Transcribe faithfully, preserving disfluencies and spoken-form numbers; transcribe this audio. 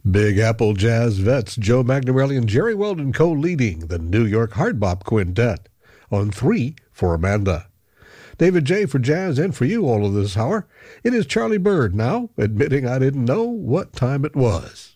Big Apple Jazz vets Joe Magnarelli and Jerry Weldon co-leading the New York Hard Bop Quintet on three for Amanda. David J. for jazz and for you all of this hour. It is Charlie Bird now, admitting I didn't know what time it was.